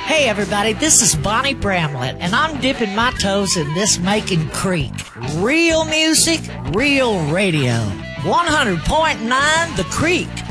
Hey everybody, this is Bonnie Bramlett, and I'm dipping my toes in this Macon Creek. Real music, real radio. 100.9 The Creek.